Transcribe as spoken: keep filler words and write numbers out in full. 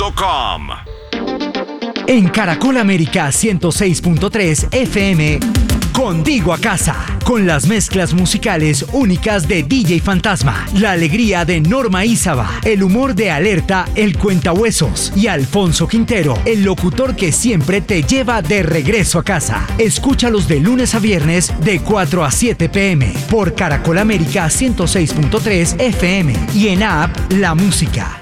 punto com. En Caracol América ciento seis punto tres F M, contigo a casa, con las mezclas musicales únicas de D J Fantasma, la alegría de Norma Ízaba, el humor de Alerta, el cuentahuesos, y Alfonso Quintero, el locutor que siempre te lleva de regreso a casa. Escúchalos de lunes a viernes de cuatro a siete p m por Caracol América ciento seis punto tres F M y en app La Música.